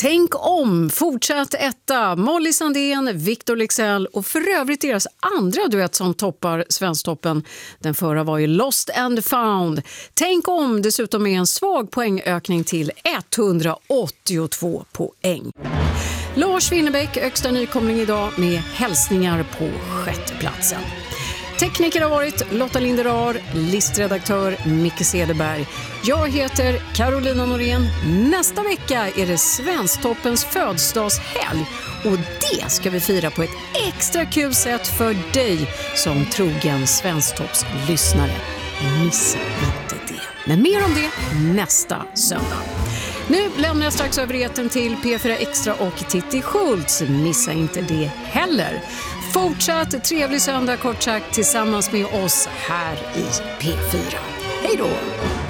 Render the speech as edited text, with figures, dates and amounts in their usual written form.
Tänk om, fortsatt etta, Molly Sandén, Victor Leksell och för övrigt deras andra duett som toppar Svensktoppen. Den förra var ju Lost and Found. Tänk om dessutom är en svag poängökning till 182 poäng. Lars Winnerbäck, högsta nykomling idag med hälsningar på sjätte platsen. Tekniker har varit Lotta Linderar, listredaktör Micke Cederberg. Jag heter Carolina Norén. Nästa vecka är det Svensktoppens födelsedagshelg och det ska vi fira på ett extra kul sätt för dig som trogen Svensktoppslyssnare. Missa inte det. Men mer om det nästa söndag. Nu lämnar jag strax över eten till P4 Extra och Titti Schultz. Missa inte det heller. Fortsatt trevlig söndag kort sagt tillsammans med oss här i P4. Hej då!